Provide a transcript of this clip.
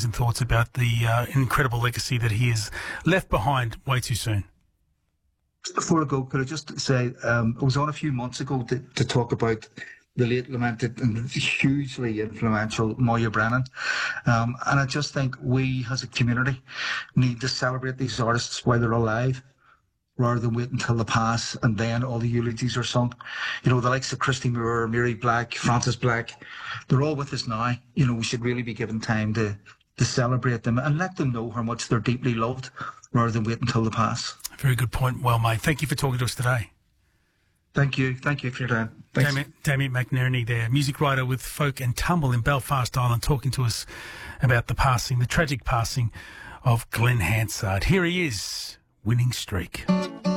and thoughts about the incredible legacy that he has left behind way too soon. Just before I go, could I just say, I was on a few months ago to talk about the late lamented and hugely influential Moya Brennan. And I just think we as a community need to celebrate these artists while they're alive, rather than wait until they pass and then all the eulogies are sung. You know, the likes of Christy Moore, Mary Black, Frances Black, they're all with us now. You know, we should really be given time to celebrate them and let them know how much they're deeply loved, rather than wait until they pass. Very good point. Well made. Thank you for talking to us today. Thank you. Thank you for your time. Thanks. Damien McNerney there, music writer with Folk and Tumble in Belfast Island, talking to us about the tragic passing of Glenn Hansard. Here he is, Winning Streak.